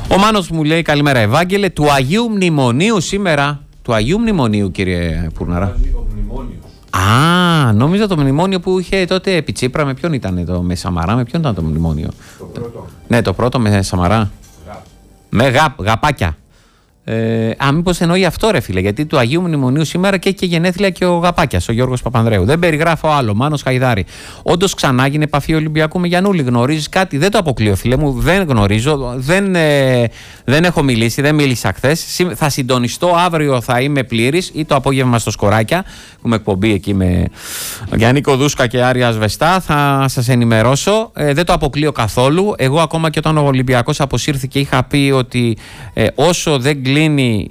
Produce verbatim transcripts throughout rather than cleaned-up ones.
Ο Μάνος μου λέει καλημέρα Ευάγγελε, του Αγίου Μνημονίου σήμερα. Του Αγίου Μνημονίου, κύριε Πουρναρά. Α, νόμιζα το μνημόνιο που είχε τότε επί Τσίπρα. Με ποιον ήταν το, με Σαμαρά, με ποιον ήταν το μνημόνιο? Το πρώτο. Ναι, το πρώτο με Σαμαρά. Γα. Με γαπ, γαπάκια. Ε, α, μήπως εννοεί αυτό, ρε φίλε, γιατί του Αγίου Μνημονίου σήμερα και έχει και γενέθλια και ο Γαπάκιας, ο Γιώργος Παπανδρέου. Δεν περιγράφω άλλο. Μάνος Χαϊδάρη. Όντως ξανά γίνει επαφή Ολυμπιακού με Γιαννούλη. Γνωρίζεις κάτι? Δεν το αποκλείω, φίλε μου. Δεν γνωρίζω. Δεν, ε, δεν έχω μιλήσει. Δεν μίλησα χθες. Θα συντονιστώ. Αύριο θα είμαι πλήρης ή το απόγευμα στο Σκοράκια. Έχουμε εκπομπή εκεί με Γιάννη Κοδούσκα και Άρια Σβεστά. Θα σας ενημερώσω. Ε, δεν το αποκλείω καθόλου. Εγώ ακόμα και όταν ο Ολυμπιακός αποσύρθηκε είχα πει ότι ε, όσο δεν κλείνει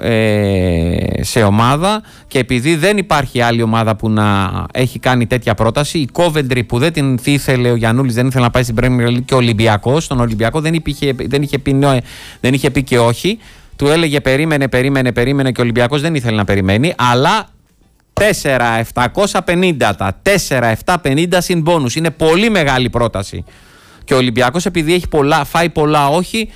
ε, σε ομάδα και επειδή δεν υπάρχει άλλη ομάδα που να έχει κάνει τέτοια πρόταση, η Coventry που δεν την ήθελε ο Γιαννούλης, δεν ήθελε να πάει στην Premier League και ο Ολυμπιακός, τον Ολυμπιακό δεν, υπήρχε, δεν, είχε πει, δεν είχε πει και όχι, του έλεγε περίμενε, περίμενε, περίμενε και ο Ολυμπιακός δεν ήθελε να περιμένει, αλλά τέσσερα χιλιάδες επτακόσια πενήντα τα τέσσερα χιλιάδες επτακόσια πενήντα συν μπόνους, είναι πολύ μεγάλη πρόταση και ο Ολυμπιακός επειδή έχει πολλά, φάει πολλά όχι.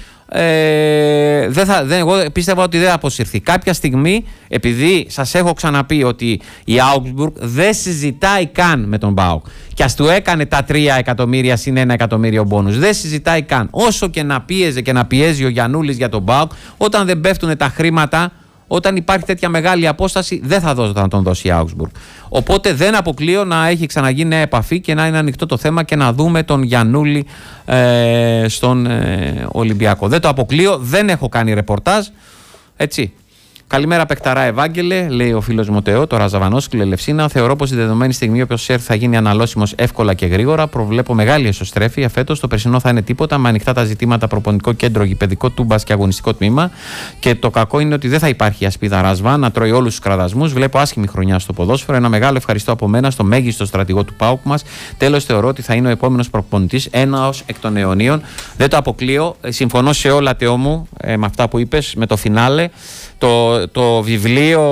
Ε, δεν θα, δεν, εγώ πίστευα ότι δεν θα αποσυρθεί. Κάποια στιγμή, επειδή σας έχω ξαναπεί ότι η Augsburg δεν συζητάει καν με τον ΠΑΟΚ και ας του έκανε τα τρία εκατομμύρια συν ένα εκατομμύριο μπόνους, δεν συζητάει καν. Όσο και να πίεζε και να πιέζει ο Γιαννούλης για τον ΠΑΟΚ, όταν δεν πέφτουν τα χρήματα, όταν υπάρχει τέτοια μεγάλη απόσταση, δεν θα δώσει να τον δώσει η Augsburg. Οπότε δεν αποκλείω να έχει ξαναγίνει νέα επαφή και να είναι ανοιχτό το θέμα και να δούμε τον Γιαννούλη ε, στον ε, Ολυμπιακό. Δεν το αποκλείω, δεν έχω κάνει ρεπορτάζ. Έτσι. Καλημέρα, Πεκταρά Ευάγγελε, λέει ο φίλος Μοτεό, το Ραζαβανόσκυλο Ελευσίνα. Θεωρώ πως η δεδομένη στιγμή όποιος έρθει θα γίνει αναλώσιμος εύκολα και γρήγορα. Προβλέπω μεγάλη εσωστρέφεια φέτος. Το περσινό θα είναι τίποτα με ανοιχτά τα ζητήματα, προπονητικό κέντρο, γηπεδικό, τούμπας και αγωνιστικό τμήμα. Και το κακό είναι ότι δεν θα υπάρχει ασπίδα Ρασβάν να τρώει όλους τους κραδασμούς. Βλέπω άσχημη χρονιά στο ποδόσφαιρο. Ένα μεγάλο ευχαριστώ από μένα στο μέγιστο στρατηγό του ΠΑΟΚ μας. Τέλος, θεωρώ ότι θα είναι ο επόμενος προπονητής, ένας εκ των αιωνίων. Δεν το αποκλείω. Συμφωνώ σε όλα, Τεό μου, ε, με αυτά που είπες, με το φινάλε. Το, το βιβλίο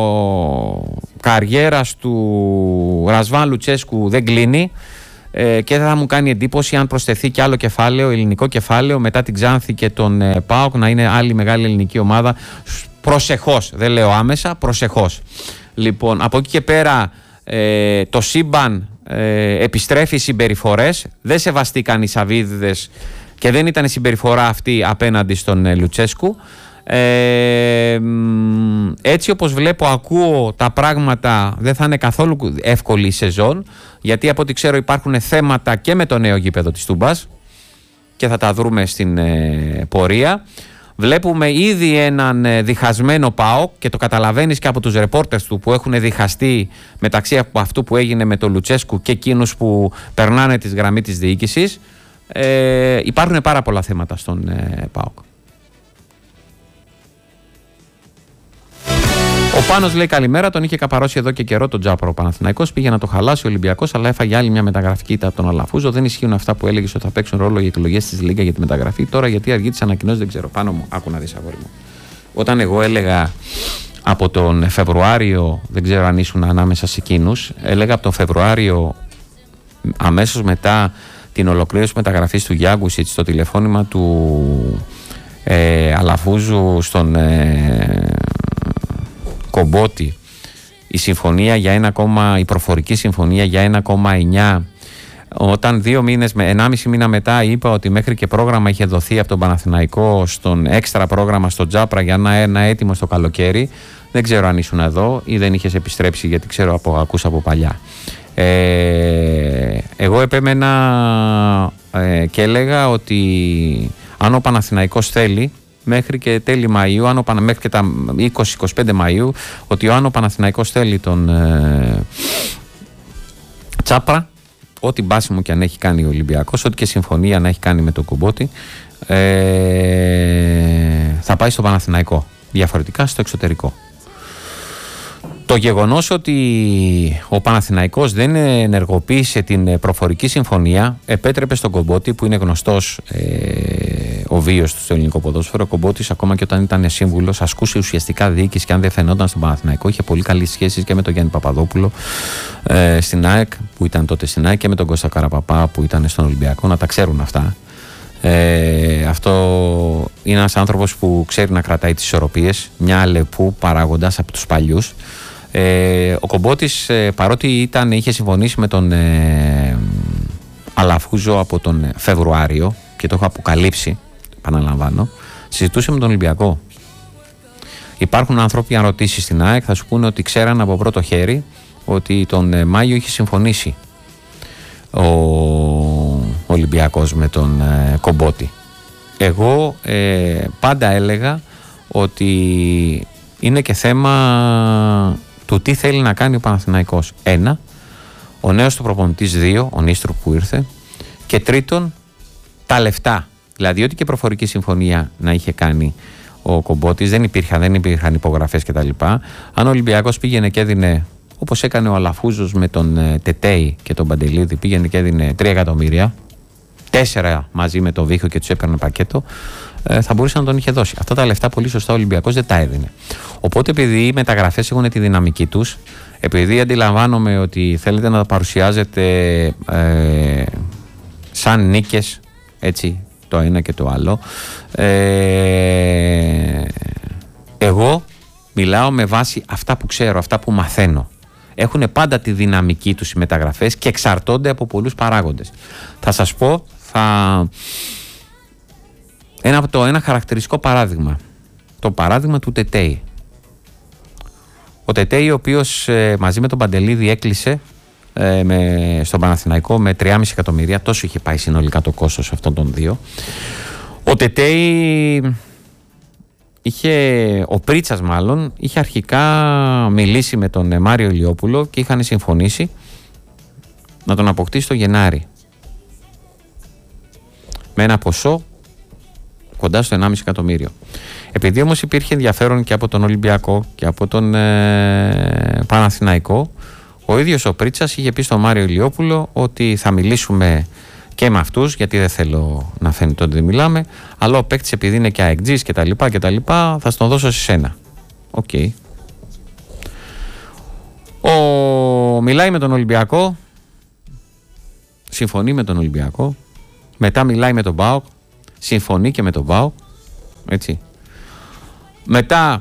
καριέρας του Ρασβάν Λουτσέσκου δεν κλείνει ε, και θα μου κάνει εντύπωση αν προσθεθεί και άλλο κεφάλαιο, ελληνικό κεφάλαιο μετά την Ξάνθη και τον ε, ΠΑΟΚ να είναι άλλη μεγάλη ελληνική ομάδα. Προσεχώς, δεν λέω άμεσα, προσεχώς. Λοιπόν, από εκεί και πέρα ε, το σύμπαν ε, επιστρέφει συμπεριφορές, δεν σεβαστήκαν οι Σαββίδιδες και δεν ήταν η συμπεριφορά αυτή απέναντι στον ε, Λουτσέσκου. Ε, έτσι όπως βλέπω, ακούω τα πράγματα, δεν θα είναι καθόλου εύκολη η σεζόν, γιατί από ό,τι ξέρω υπάρχουν θέματα και με το νέο γήπεδο της Τούμπας και θα τα δούμε στην ε, πορεία. Βλέπουμε ήδη έναν ε, διχασμένο ΠΑΟΚ και το καταλαβαίνεις και από τους ρεπόρτερς του που έχουν διχαστεί μεταξύ από αυτού που έγινε με τον Λουτσέσκου και εκείνους που περνάνε τη γραμμή της διοίκησης. Ε, υπάρχουν πάρα πολλά θέματα στον ε, ΠΑΟΚ. Ο Πάνος λέει καλημέρα, τον είχε καπαρώσει εδώ και καιρό τον Τζάπρο ο Παναθηναϊκός. Πήγε να το χαλάσει ο Ολυμπιακός, αλλά έφαγε άλλη μια μεταγραφική ήττα από τον Αλαφούζο. Δεν ισχύουν αυτά που έλεγε ότι θα παίξουν ρόλο οι εκλογές της Λίγκα για τη μεταγραφή. Τώρα γιατί αργεί τις ανακοινώσεις δεν ξέρω. Πάνω μου, άκου να δεις, αγόρι μου. Όταν εγώ έλεγα από τον Φεβρουάριο, δεν ξέρω αν ήσουν ανάμεσα σε εκείνους, έλεγα από τον Φεβρουάριο αμέσως μετά την ολοκλήρωση μεταγραφής του Γιάγκουσιτ στο τηλεφώνημα του ε, Αλαφούζου στον. Ε, Κομπότη, η συμφωνία για ένα κόμμα, η προφορική συμφωνία για ένα κόμμα εννιά, όταν δύο μήνες, με ενάμιση μήνα μετά είπα ότι μέχρι και πρόγραμμα είχε δοθεί από τον Παναθηναϊκό στον έξτρα πρόγραμμα στο Τζάπρα για να ένα έτοιμο στο καλοκαίρι. Δεν ξέρω αν ήσουν εδώ ή δεν είχες επιστρέψει, γιατί ξέρω από, ακούσα από παλιά. Ε, εγώ επέμενα ε, και έλεγα ότι αν ο Παναθηναϊκός θέλει, μέχρι και τέλη Μαΐου, αν ο, μέχρι και τα είκοσι με είκοσι πέντε Μαΐου, ότι αν ο Παναθηναϊκός θέλει τον ε, Τσάπρα, ό,τι μπάσιμο και αν έχει κάνει ο Ολυμπιακός, ό,τι και συμφωνία να έχει κάνει με τον Κουμπότη, ε, θα πάει στο Παναθηναϊκό, διαφορετικά στο εξωτερικό. Το γεγονός ότι ο Παναθηναϊκός δεν ενεργοποίησε την προφορική συμφωνία επέτρεπε στον Κομπότη, που είναι γνωστός ε, ο βίος του στο ελληνικό ποδόσφαιρο. Ο Κομπότης, ακόμα και όταν ήταν σύμβουλος, ασκούσε ουσιαστικά διοίκηση και αν δεν φαινόταν στον Παναθηναϊκό. Είχε πολύ καλές σχέσεις και με τον Γιάννη Παπαδόπουλο ε, στην ΑΕΚ, που ήταν τότε στην ΑΕΚ, και με τον Κώστα Καραπαπά που ήταν στον Ολυμπιακό. Να τα ξέρουν αυτά. Ε, αυτό είναι ένας άνθρωπος που ξέρει να κρατάει τις ισορροπίες, μια αλεπού παράγοντας από τους παλιούς. Ε, ο Κομπότης, ε, παρότι ήταν, είχε συμφωνήσει με τον ε, Αλαφούζο από τον Φεβρουάριο και το έχω αποκαλύψει, επαναλαμβάνω, συζητούσε με τον Ολυμπιακό. Υπάρχουν άνθρωποι, αν ρωτήσεις στην ΑΕΚ, θα σου πούνε ότι ξέραν από πρώτο χέρι ότι τον ε, Μάιο είχε συμφωνήσει ο Ολυμπιακός με τον ε, Κομπότη. Εγώ ε, πάντα έλεγα ότι είναι και θέμα του τι θέλει να κάνει ο Παναθηναϊκός. Ένα, ο νέος του προπονητής. Δύο, ο Νίστρου που ήρθε. Και τρίτον, τα λεφτά. Δηλαδή, ό,τι και προφορική συμφωνία να είχε κάνει ο Κομπότης, δεν υπήρχαν, δεν υπήρχαν υπογραφές κτλ. Αν ο Ολυμπιακός πήγαινε και έδινε, όπως έκανε ο Αλαφούζος με τον ε, Τετέι και τον Παντελίδη, πήγαινε και έδινε τρία εκατομμύρια, τέσσερα μαζί με τον Βίχο και τους έπαιρνε πακέτο, ε, θα μπορούσε να τον είχε δώσει. Αυτά τα λεφτά πολύ σωστά ο Ολυμπιακός δεν τα έδινε. Οπότε, επειδή οι μεταγραφές έχουν τη δυναμική τους, επειδή αντιλαμβάνομαι ότι θέλετε να τα παρουσιάζετε ε, σαν νίκες, έτσι, το ένα και το άλλο, ε, εγώ μιλάω με βάση αυτά που ξέρω, αυτά που μαθαίνω. Έχουν πάντα τη δυναμική τους οι μεταγραφές και εξαρτώνται από πολλούς παράγοντες. Θα σας πω θα... ένα, το, ένα χαρακτηριστικό παράδειγμα. Το παράδειγμα του Τετέι. Ο Τετέι, ο οποίος ε, μαζί με τον Παντελίδη έκλεισε ε, με, στον Παναθηναϊκό με τρία κόμμα πέντε εκατομμύρια, τόσο είχε πάει συνολικά το κόστος αυτών των δύο. Ο Τετέι είχε, ο Πρίτσας μάλλον, είχε αρχικά μιλήσει με τον Μάριο Ηλιόπουλο και είχαν συμφωνήσει να τον αποκτήσει το Γενάρη με ένα ποσό κοντά στο ενάμιση εκατομμύριο. Επειδή όμως υπήρχε ενδιαφέρον και από τον Ολυμπιακό και από τον ε, Παναθηναϊκό, ο ίδιος ο Πρίτσας είχε πει στον Μάριο Ηλιόπουλο ότι θα μιλήσουμε και με αυτούς, γιατί δεν θέλω να φαίνεται ότι δεν μιλάμε, αλλά ο παίκτης, επειδή είναι και αεκτζής και τα λοιπά και τα λοιπά, θα στον δώσω σε σένα. Οκ. Okay. Ο... Μιλάει με τον Ολυμπιακό, συμφωνεί με τον Ολυμπιακό, μετά μιλάει με τον ΠΑΟΚ, συμφωνεί και με τον ΠΑΟΚ, έτσι. Μετά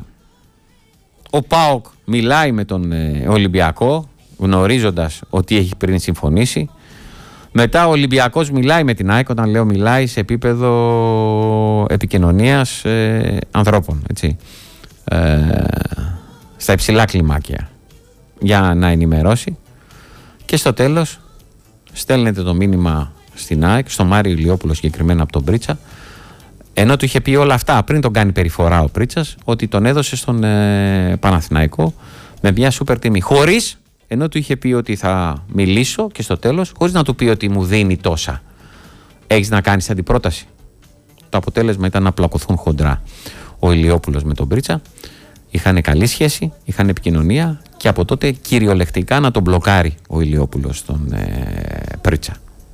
ο ΠΑΟΚ μιλάει με τον ε, Ολυμπιακό, γνωρίζοντας ότι έχει πριν συμφωνήσει. Μετά ο Ολυμπιακός μιλάει με την ΑΕΚ, όταν λέω μιλάει σε επίπεδο επικοινωνίας ε, ανθρώπων, έτσι, ε, στα υψηλά κλιμάκια, για να ενημερώσει. Και στο τέλος στέλνεται το μήνυμα στην ΑΕΚ, στον Μάριο Ηλιόπουλο συγκεκριμένα από τον Πρίτσα, ενώ του είχε πει όλα αυτά πριν τον κάνει περιφορά ο Πρίτσας, ότι τον έδωσε στον ε, Παναθηναϊκό με μια σούπερ τιμή. Χωρίς, ενώ του είχε πει ότι θα μιλήσω και στο τέλος, χωρίς να του πει ότι μου δίνει τόσα. Έχεις να κάνεις αντιπρόταση. Το αποτέλεσμα ήταν να πλακωθούν χοντρά ο Ηλιόπουλος με τον Πρίτσα. Είχαν καλή σχέση, είχαν επικοινωνία και από τότε κυριολεκτικά να τον μπλοκάρει ο Ηλιόπουλος τον ε, Πρίτσα.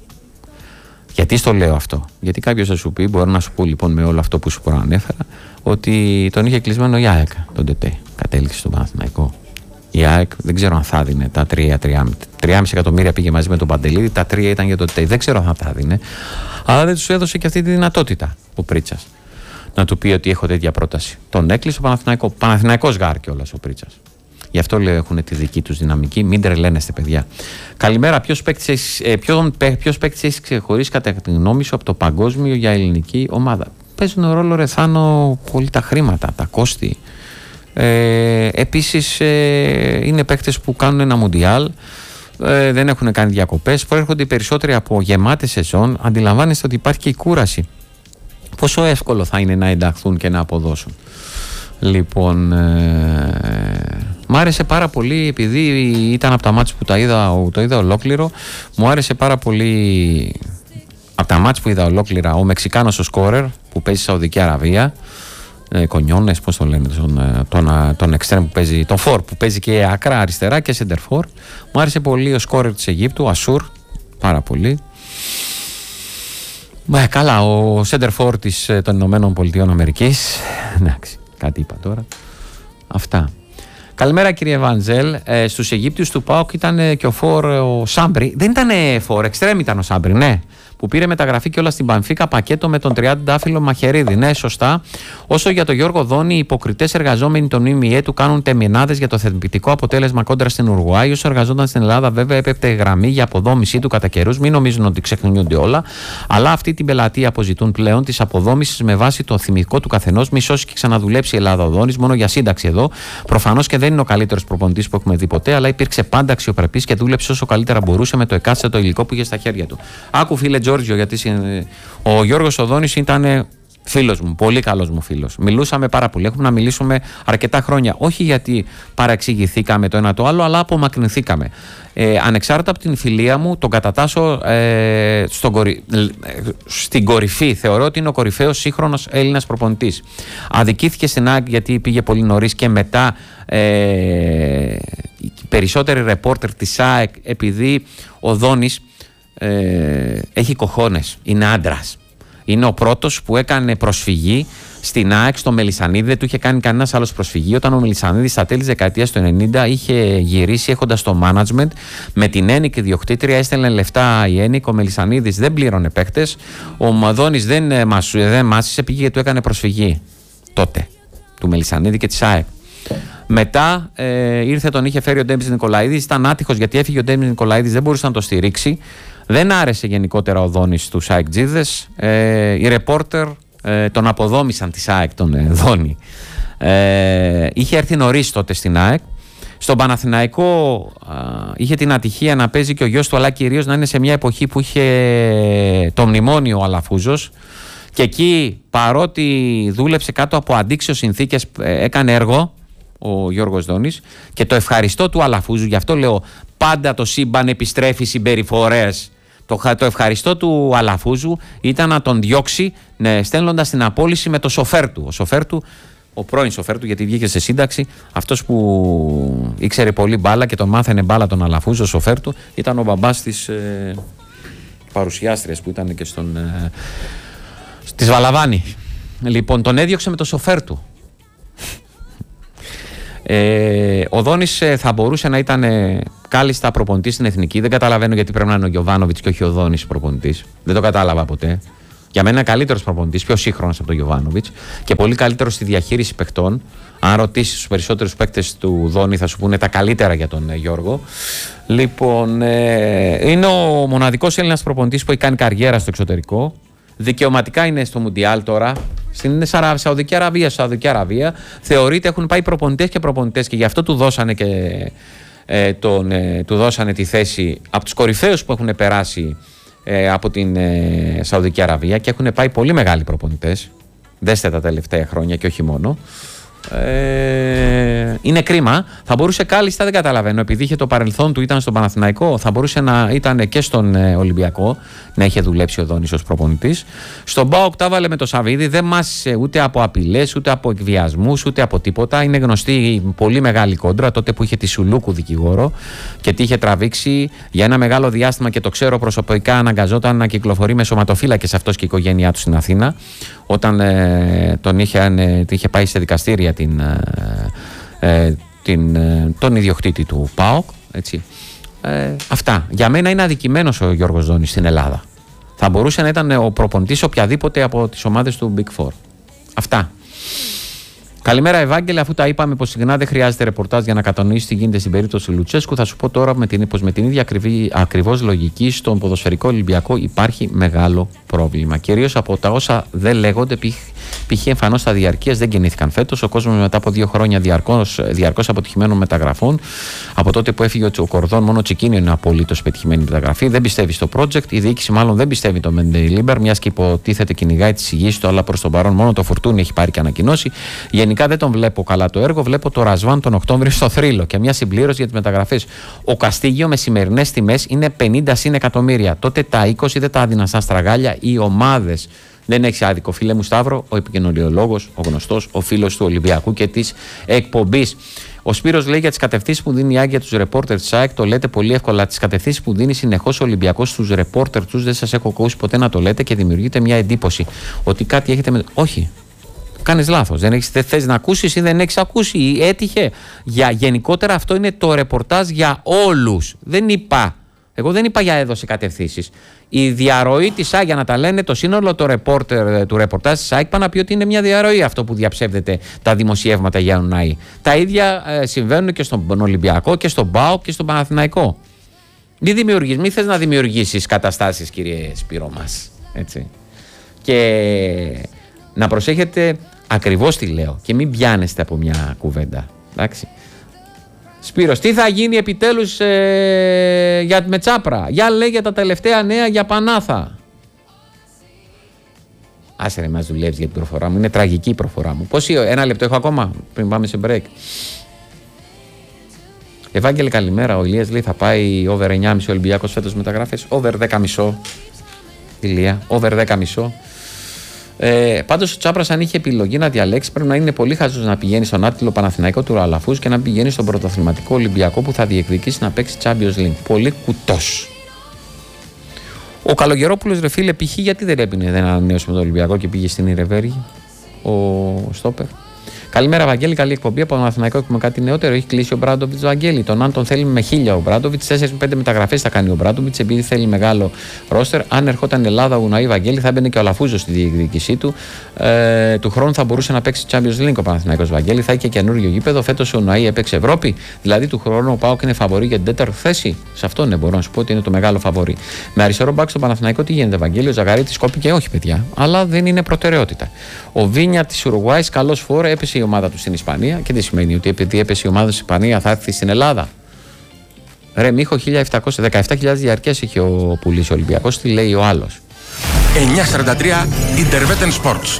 Γιατί στο λέω αυτό? Γιατί κάποιος θα σου πει, μπορεί να σου πω λοιπόν με όλο αυτό που σου προανέφερα, ότι τον είχε κλεισμένο η ΑΕΚ τον Τετέ. Κατέληξε στον Παναθηναϊκό. Η ΑΕΚ δεν ξέρω αν θα δίνε τα τρία κόμμα πέντε εκατομμύρια, πήγε μαζί με τον Παντελίδη, τα τρία ήταν για το Τετέ. Δεν ξέρω αν θα δίνε, αλλά δεν του έδωσε και αυτή τη δυνατότητα ο Πρίτσας να του πει ότι έχω τέτοια πρόταση. Τον έκλεισε ο Παναθηναϊκό. Παναθηναϊκός γάρ κιόλας ο Πρίτσας. Γι' αυτό λέω έχουν τη δική τους δυναμική. Μην τρελαίνεστε, παιδιά. Καλημέρα. Ποιος παίκτης έχεις ξεχωρίσει κατά τη γνώμη σου από το παγκόσμιο για ελληνική ομάδα? Παίζουν ρόλο, ρε Θάνο, πολύ τα χρήματα, τα κόστη. Ε, επίσης ε, είναι παίκτες που κάνουν ένα μουντιάλ, ε, δεν έχουν κάνει διακοπές, προέρχονται οι περισσότεροι από γεμάτες σεζόν. Αντιλαμβάνεστε ότι υπάρχει και η κούραση. Πόσο εύκολο θα είναι να ενταχθούν και να αποδώσουν? Λοιπόν, ε, μ' άρεσε πάρα πολύ, επειδή ήταν από τα μάτς που τα είδα, το είδα ολόκληρο, μου άρεσε πάρα πολύ από τα μάτς που είδα ολόκληρα ο Μεξικάνος ο σκόρερ που παίζει στη Σαουδική Αραβία, ε, Κονιόνες, πώς το λένε, τον, τον, τον εξτρέμ που παίζει, τον φορ που παίζει και άκρα αριστερά και center for. Μου άρεσε πολύ ο σκόρερ της Αιγύπτου, Ασούρ, πάρα πολύ. Ε, καλά, ο center for της, των Ηνωμένων Πολιτειών Αμερικής, εντάξει. Κάτι είπα τώρα. Αυτά. Καλημέρα κύριε Βαντζέλ. Ε, στους Αιγύπτιους του ΠΑΟΚ ήταν και ο φορ ο Σάμπρι. Δεν ήταν φορ, εξτρέμ ήταν ο Σάμπρι, ναι. που πήρε μεταγραφή και όλα στην Πανφίκα πακέτο με τον τριαντάφυλλο Μαχαιρίδη. Ναι, σωστά. Όσο για τον Γιώργο Δόνη, οι υποκριτές εργαζόμενοι των ΙΜΙΕ του κάνουν τεμινάδες για το θετικό αποτέλεσμα κόντρα στην Ουρουγουάη. Όσο εργαζόταν στην Ελλάδα, βέβαια, έπεπτε γραμμή για αποδόμησή του κατά καιρούς. Μην νομίζουν ότι ξεχνιούνται όλα. Αλλά αυτή την πελατεία αποζητούν πλέον τη αποδόμηση με βάση το θυμικό του καθενός. Μη σώσει και ξαναδουλέψει η Ελλάδα ο Δόνης, μόνο για σύνταξη εδώ. Προφανώς και δεν είναι ο καλύτερος προπονητής που έχουμε δει ποτέ, αλλά υπήρξε πάντα αξιοπρεπής και δούλεψε όσο καλύτερα μπορούσε με το εκάστοτε το υλικό που είχε στα χέρια του. Άκου, φίλε Τζόρτζιο, γιατί ο Γιώργος ο Δόνης ήταν φίλος μου, πολύ καλός μου φίλος. Μιλούσαμε πάρα πολύ. Έχουμε να μιλήσουμε αρκετά χρόνια. Όχι γιατί παραξηγηθήκαμε το ένα το άλλο, αλλά απομακρυνθήκαμε. Ε, ανεξάρτητα από την φιλία μου, τον κατατάσσω ε, στον κορυ... στην κορυφή. Θεωρώ ότι είναι ο κορυφαίος σύγχρονος Έλληνας προπονητής. Αδικήθηκε στην ΑΕΚ γιατί πήγε πολύ νωρίς και μετά ε, οι περισσότεροι ρεπόρτερ της ΑΕΚ, επειδή ο Δόνης ε, έχει κοχώνες, είναι άντρας. Είναι ο πρώτος που έκανε προσφυγή στην ΑΕΚ στο Μελισσανίδη. Δεν του είχε κάνει κανένας άλλος προσφυγή. Όταν ο Μελισσανίδης στα τέλη της δεκαετίας του ενενήντα είχε γυρίσει έχοντας το management με την Ένικ ιδιοκτήτρια, έστελνε λεφτά η Ένικ. Ο Μελισσανίδης δεν πλήρωνε παίχτες. Ο Μαδόνης δεν, μασου, δεν μάσησε, πήγε και του έκανε προσφυγή τότε του Μελισσανίδη και της ΑΕΚ. Μετά ε, ήρθε, τον είχε φέρει ο Ντέμις Νικολαίδης. Ήταν άτυχος γιατί έφυγε ο Ντέμις Νικολαίδης, δεν μπορούσε να το στηρίξει. Δεν άρεσε γενικότερα ο Δόνης στους ΑΕΚτζίδες. Ε, οι ρεπόρτερ ε, τον αποδόμησαν της ΑΕΚ τον ε, Δόνη. Ε, είχε έρθει νωρίς τότε στην ΑΕΚ. Στον Παναθηναϊκό α, είχε την ατυχία να παίζει και ο γιος του, αλλά κυρίως να είναι σε μια εποχή που είχε το μνημόνιο ο Αλαφούζος. Και εκεί, παρότι δούλεψε κάτω από αντίξεως συνθήκες, ε, έκανε έργο ο Γιώργος Δόνης, και το ευχαριστώ του Αλαφούζου. Γι' αυτό λέω, πάντα το σύμπαν επιστρέφει συμπεριφορές. Το, το ευχαριστώ του Αλαφούζου ήταν να τον διώξει, ναι, στέλνοντας την απόλυση με το σοφέρ του. Ο σοφέρ του, ο πρώην σοφέρ του, γιατί βγήκε σε σύνταξη, αυτός που ήξερε πολύ μπάλα και τον μάθαινε μπάλα τον Αλαφούζο, ο σοφέρ του, ήταν ο μπαμπάς της ε, παρουσιάστριας που ήταν και στον, ε, της Βαλαβάνη. Λοιπόν, τον έδιωξε με το σοφέρ του. Ε, ο Δόνης ε, θα μπορούσε να ήταν ε, κάλλιστα προπονητής στην Εθνική. Δεν καταλαβαίνω γιατί πρέπει να είναι ο Γιοβάνοβιτς και όχι ο Δόνης προπονητής. Δεν το κατάλαβα ποτέ. Για μένα είναι καλύτερος προπονητής, πιο σύγχρονος από τον Γιοβάνοβιτς και πολύ καλύτερος στη διαχείριση παιχτών. Αν ρωτήσεις τους περισσότερους παίκτες του Δόνη, θα σου πούνε τα καλύτερα για τον ε, Γιώργο. Λοιπόν, ε, είναι ο μοναδικός Έλληνας προπονητής που έχει κάνει καριέρα στο εξωτερικό. Δικαιωματικά είναι στο Μουντιάλ τώρα. Στην Σαουδική Αραβία, Σαουδική Αραβία. Θεωρείται έχουν πάει προπονητές και προπονητές και γι' αυτό του δώσανε, και, ε, τον, ε, του δώσανε τη θέση από τους κορυφαίους που έχουν περάσει ε, από την ε, Σαουδική Αραβία, και έχουν πάει πολύ μεγάλοι προπονητές. Δέστε τα τελευταία χρόνια και όχι μόνο. Ε, είναι κρίμα. Θα μπορούσε κάλλιστα, δεν καταλαβαίνω, επειδή είχε το παρελθόν του, ήταν στον Παναθηναϊκό, θα μπορούσε να ήταν και στον ε, Ολυμπιακό, να είχε δουλέψει ο Δόνης ως προπονητής. Στον ΠΑΟΚ τα βάλε με το Σαββίδι, δεν μάσησε ούτε από απειλές, ούτε από εκβιασμούς, ούτε από τίποτα. Είναι γνωστή η πολύ μεγάλη κόντρα τότε που είχε τη Σουλούκου δικηγόρο και τι είχε τραβήξει για ένα μεγάλο διάστημα, και το ξέρω προσωπικά, αναγκαζόταν να κυκλοφορεί με σωματοφύλακες αυτός και η οικογένειά του στην Αθήνα, όταν ε, τον είχε, ε, είχε πάει σε δικαστήρια την, ε, την, ε, τον ιδιοκτήτη του ΠΑΟΚ, έτσι. Ε, αυτά. Για μένα είναι αδικημένος ο Γιώργος Δόνης στην Ελλάδα. Θα μπορούσε να ήταν ο προπονητής οποιαδήποτε από τις ομάδες του Big Four. Αυτά. Καλημέρα, Ευάγγελε. Αφού τα είπαμε πως συχνά δεν χρειάζεται ρεπορτάζ για να κατανοήσει τι γίνεται στην περίπτωση του Λουτσέσκου, θα σου πω τώρα με την, πως με την ίδια ακριβή, ακριβώς λογική στον ποδοσφαιρικό Ολυμπιακό υπάρχει μεγάλο πρόβλημα. Κυρίως από τα όσα δεν λέγονται, π.χ. εμφανώς στα διαρκείας δεν κινήθηκαν φέτος. Ο κόσμος μετά από δύο χρόνια διαρκώς, διαρκώς αποτυχημένων μεταγραφών, από τότε που έφυγε ο Κορδόν, μόνο ο Τσικίνιο είναι απολύτως πετυχημένη μεταγραφή. Δεν πιστεύει στο project. Η διοίκηση μάλλον δεν πιστεύει το Μεντελίμπερ, μιας και υποτίθεται κυνηγάει τη υγιή του, αλλά προς τον παρόν μόνο το Φουρτούνι έχει πάρει και ανακοινώσει. Γενικά δεν τον βλέπω καλά το έργο. Βλέπω το Ρασβάν τον Οκτώβριο στο Θρύλο και μια συμπλήρωση για τις μεταγραφές. Ο Καστίγιο με σημερινές τιμές είναι πενήντα συν εκατομμύρια. Τότε τα είκοσι δεν τα έδιναν σαν στραγάλια οι ομάδες. Δεν έχει άδικο, φίλε μου Σταύρο, ο επικοινωνιολόγος, ο γνωστός, ο φίλος του Ολυμπιακού και της εκπομπής. Ο Σπύρος λέει για τις κατευθύνσεις που δίνει η ΑΕΚ για τους ρεπόρτερ της ΑΕΚ, το λέτε πολύ εύκολα. Τις κατευθύνσεις που δίνει συνεχώς ο Ολυμπιακός στους ρεπόρτερ τους, δεν σας έχω ακούσει ποτέ να το λέτε και δημιουργείται μια εντύπωση ότι κάτι έχετε με. Όχι. Κάνεις λάθος. Δεν, έχεις, δεν θες να ακούσεις ή δεν έχεις ακούσει ή έτυχε. Για, γενικότερα αυτό είναι το ρεπορτάζ για όλους. Δεν είπα Εγώ δεν είπα για έδωσε κατευθύνσεις. Η διαρροή της ΑΕΚ, για να τα λένε το σύνολο το ρεπόρτερ, του ρεπορτάζ της ΑΕΚ, πάνε να πει ότι είναι μια διαρροή αυτό που διαψεύδεται τα δημοσιεύματα για Ουναή. Τα ίδια ε, συμβαίνουν και στον Ολυμπιακό και στον ΠΑΟΚ και στον Παναθηναϊκό. Μη δημιουργείς, μη θες να δημιουργήσεις καταστάσεις, κύριε Σπύρο μας. Έτσι. Και να προσέχετε ακριβώς τι λέω και μην πιάνεστε από μια κουβέντα. Εντάξει. Σπύρος, τι θα γίνει επιτέλους ε, για, με Τσάπρα? Για λέγε τα τελευταία νέα για Πανάθα. Άσε ρε, μας δουλεύεις για την προφορά μου. Είναι τραγική η προφορά μου. Πόση, ένα λεπτό έχω ακόμα πριν πάμε σε break. Ευάγγελε, καλημέρα. Ο Ηλίας λέει θα πάει over εννιά κόμμα πέντε Ολυμπιακός φέτος μεταγράφες. Over δέκα κόμμα πέντε. Ηλία, over δέκα κόμμα πέντε. Ε, πάντως ο Τσάπρας, αν είχε επιλογή να διαλέξει, πρέπει να είναι πολύ χαζός να πηγαίνει στον άτυλο Παναθηναϊκό του Αλαφούς και να πηγαίνει στον πρωταθληματικό Ολυμπιακό που θα διεκδικήσει να παίξει Champions League. Πολύ κουτός. Ο Καλογερόπουλος, ρε φίλε, π.χ. γιατί δεν έπινε, δεν ανανέωσε με τον Ολυμπιακό και πήγε στην Ιρεβέργη ο Στόπερ. Καλημέρα, Βαγγέλη. Καλή εκπομπή. Από τον Παναθηναϊκό έχουμε κάτι νεότερο. Έχει κλείσει ο Μπράντοβιτς, Βαγγέλη. Τον αν τον θέλει με χίλια ο Μπράντοβιτς, τέσσερις με πέντε μεταγραφές θα κάνει ο Μπράντοβιτς, επειδή θέλει μεγάλο ρόστερ. Αν ερχόταν Ελλάδα, Ουναή, Βαγγέλη, θα έμπαινε και ο Αλαφούζος στη διεκδίκησή του. Ε, του χρόνου θα μπορούσε να παίξει Champions League ο Παναθηναϊκός, Βαγγέλη. Θα έχει και καινούριο γήπεδο. Φέτος ο Ουναή έπαιξε Ευρώπη. Δηλαδή του χρόνου ο ΠΑΟΚ είναι φαβορί για την τέταρτη θέση. Σε αυτό ναι, μπορώ να σου πω ότι είναι το μεγάλο φαβορί. Με αριστερό μπακ στο Παναθηναϊκό τι γίνεται, Βαγγέλη? Ο Ζαγαρίτης κόπηκε, όχι παιδιά, αλλά δεν είναι προτεραιότητα. Ο Βίνια της Ουρουγουάης, καλός φόρ, έπεσε η ομάδα του στην Ισπανία. Και δεν σημαίνει ότι επειδή έπεσε η ομάδα στην Ισπανία θα έρθει στην Ελλάδα. Ρε Μίχο, χίλια επτακόσια δεκαεπτά χιλιάδες διαρκές είχε ο πουλής ο Ολυμπιακός. Τι λέει ο άλλος? εννιακόσια σαράντα τρία Intervetten Sports.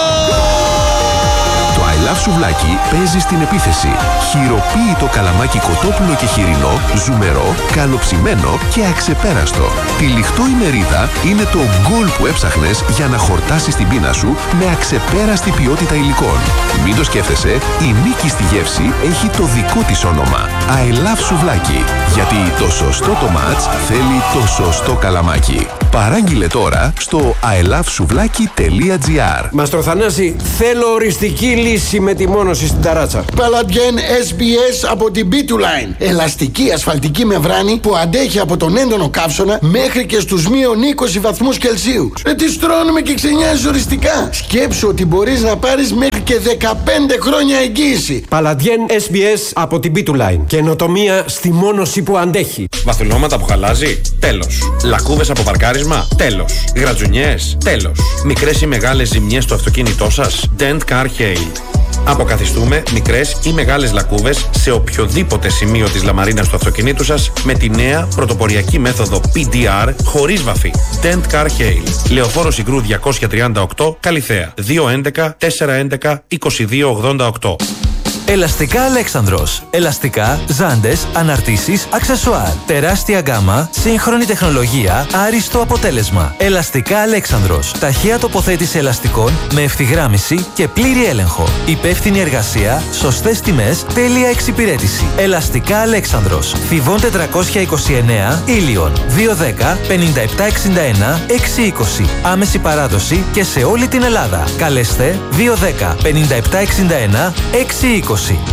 Το I Love Σουβλάκι παίζει στην επίθεση. Χειροποίητο καλαμάκι κοτόπουλο και χοιρινό, ζουμερό, καλοψημένο και αξεπέραστο. Τυλιχτό η μερίδα είναι το γκολ που έψαχνες για να χορτάσεις την πείνα σου με αξεπέραστη ποιότητα υλικών. Μην το σκέφτεσαι, η νίκη στη γεύση έχει το δικό της όνομα. I Love Σουβλάκι. Γιατί το σωστό το μάτς θέλει το σωστό καλαμάκι. Παράγγειλε τώρα στο άι λαβ σουβλάκι τελεία τζι άρ. Μαστρο Θανάση, θέλω οριστική λύση με τη μόνωση στην ταράτσα. Παλαντιέν ες μπι ες από την μπι του Line. Ελαστική ασφαλτική μεμβράνη που αντέχει από τον έντονο καύσωνα μέχρι και στους μείον είκοσι βαθμούς Κελσίου. Ε, τη στρώνουμε και ξενιάζει οριστικά. Σκέψου ότι μπορείς να πάρεις μέχρι και δεκαπέντε χρόνια εγγύηση. Παλαντιέν ες μπι ες από την μπι του Line. Καινοτομία στη μόνωση που αντέχει. Βαστελώματα που χαλάζει? Τέλος. Λακκούβες από παρκάρισμα? Τέλος. Γρατζουνιές? Τέλος. Μικρές ή μεγάλες ζημιές στο αυτοκίνητό σας? Dent Car Hail. Αποκαθιστούμε μικρές ή μεγάλες λακκούβες σε οποιοδήποτε σημείο της λαμαρίνας του αυτοκινήτου σας με τη νέα πρωτοποριακή μέθοδο πι ντι αρ χωρίς βαφή. Dent Car Hail. Λεωφόρο Συγκρού διακόσια τριάντα οκτώ, Καλιθέα. δύο έντεκα τετρακόσια έντεκα είκοσι δύο ογδόντα οκτώ. Ελαστικά Αλέξανδρος. Ελαστικά, ζάντες, αναρτήσεις, αξεσουάρ. Τεράστια γκάμα, σύγχρονη τεχνολογία, άριστο αποτέλεσμα. Ελαστικά Αλέξανδρος. Ταχεία τοποθέτηση ελαστικών με ευθυγράμμιση και πλήρη έλεγχο. Υπεύθυνη εργασία, σωστές τιμές, τέλεια εξυπηρέτηση. Ελαστικά Αλέξανδρος. Θηβών τετρακόσια είκοσι εννέα, Ήλιον. δύο δέκα πενήντα επτά εξήντα ένα έξι είκοσι. Άμεση παράδοση και σε όλη την Ελλάδα. Καλέστε δύο δέκα πενήντα επτά εξήντα ένα έξι είκοσι.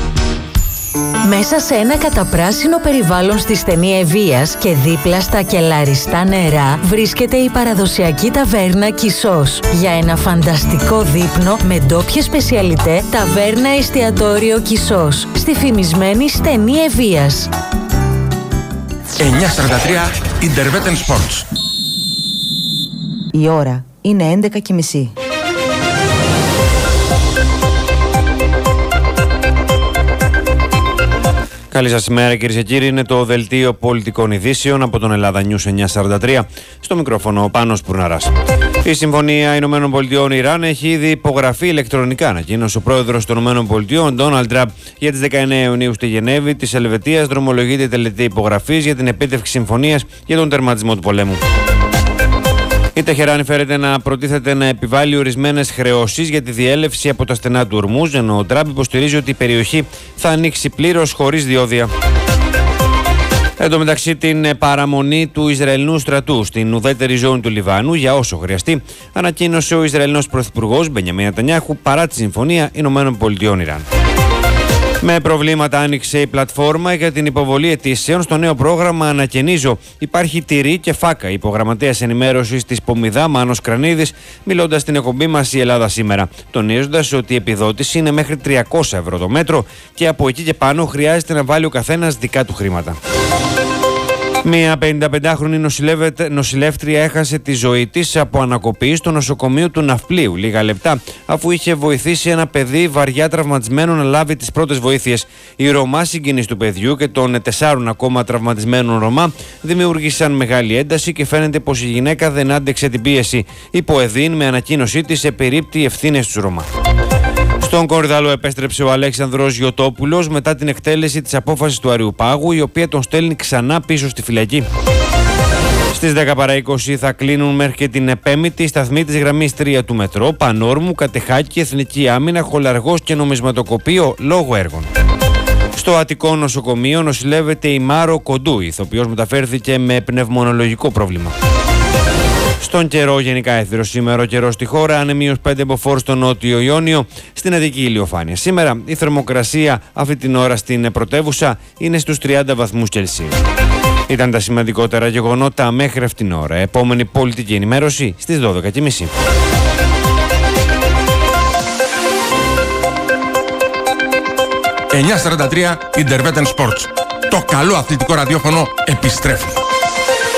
Μέσα σε ένα καταπράσινο περιβάλλον στη στενή Ευβοίας και δίπλα στα κελαριστά νερά βρίσκεται η παραδοσιακή ταβέρνα Κισός. Για ένα φανταστικό δείπνο με ντόπιες σπεσιαλιτέ, ταβέρνα εστιατόριο Κισός στη φημισμένη στενή Ευβοίας. εννιακόσια σαράντα τρία Intervetten Sports. Η ώρα είναι έντεκα και μισή. Καλή σας ημέρα κυρίες και κύριοι, είναι το δελτίο πολιτικών ειδήσεων από τον Ελλάδα News εννιακόσια σαράντα τρία. Στο μικρόφωνο ο Πάνος Πουρναράς. Η Συμφωνία Ηνωμένων Πολιτειών Ιράν έχει ήδη υπογραφεί ηλεκτρονικά, ανακοίνωσε ο πρόεδρος των Ηνωμένων Πολιτειών, Ντόναλντ Τραμπ, για τις δεκαεννέα Ιουνίου στη Γενέβη της Ελβετίας. Δρομολογείται η τελετή υπογραφής για την επίτευξη συμφωνίας για τον τερματισμό του πολέμου. Η Τεχεράνη φέρεται να προτίθεται να επιβάλλει ορισμένες χρεώσεις για τη διέλευση από τα στενά του Ορμούζ, ενώ ο Τραμπ υποστηρίζει ότι η περιοχή θα ανοίξει πλήρως χωρίς διόδια. Εν τω μεταξύ, την παραμονή του Ισραηλινού στρατού στην ουδέτερη ζώνη του Λιβάνου για όσο χρειαστεί, ανακοίνωσε ο Ισραηλινός πρωθυπουργός Μπενιαμίν Νετανιάχου παρά τη συμφωνία Ηνωμένων Πολιτειών Ιράν. Με προβλήματα άνοιξε η πλατφόρμα για την υποβολή αιτήσεων στο νέο πρόγραμμα Ανακαινίζω. Υπάρχει τυρί και φάκα. Υπογραμματέας ενημέρωσης της Πομιδά, Μάνος Κρανίδης, μιλώντας στην εκπομπή μας Η Ελλάδα Σήμερα, τονίζοντας ότι η επιδότηση είναι μέχρι τριακόσια ευρώ το μέτρο και από εκεί και πάνω χρειάζεται να βάλει ο καθένας δικά του χρήματα. Μία πενηνταπεντάχρονη νοσηλεύτρια έχασε τη ζωή της από ανακοπή στο νοσοκομείο του Ναυπλίου λίγα λεπτά, αφού είχε βοηθήσει ένα παιδί βαριά τραυματισμένο να λάβει τις πρώτες βοήθειες. Οι Ρωμά συγγενείς του παιδιού και των τεσσάρων ακόμα τραυματισμένων Ρωμά δημιούργησαν μεγάλη ένταση και φαίνεται πως η γυναίκα δεν άντεξε την πίεση. Η ΠΟΕΔΗΝ με ανακοίνωσή της επιρρύπτει ευθύνες στους Ρωμά. Στον Κορυδαλό επέστρεψε ο Αλέξανδρος Γιωτόπουλος μετά την εκτέλεση της απόφασης του Αριουπάγου, η οποία τον στέλνει ξανά πίσω στη φυλακή. Στις δέκα παρά είκοσι θα κλείνουν μέχρι και την Πέμπτη σταθμοί της γραμμής τρία του μετρό, Πανόρμου, Κατεχάκη, Εθνική Άμυνα, Χολαργός και Νομισματοκοπείο λόγω έργων. Στο Αττικό νοσοκομείο νοσηλεύεται η Μάρο Κοντού, η ηθοποιός μεταφέρθηκε με πνευμονολογικό πρόβλημα. Στον καιρό, γενικά έθριος σήμερα ο καιρός στη χώρα, ανεμίως πέντε μποφόρ στο νότιο Ιόνιο, στην Αττική ηλιοφάνεια. Σήμερα η θερμοκρασία αυτή την ώρα στην πρωτεύουσα είναι στους τριάντα βαθμούς Κελσίου. Ήταν τα σημαντικότερα γεγονότα μέχρι αυτήν την ώρα. Επόμενη πολιτική ενημέρωση στις δώδεκα και μισή. εννιά σαράντα τρία Interveten Sports. Το καλό αθλητικό ραδιόφωνο επιστρέφει.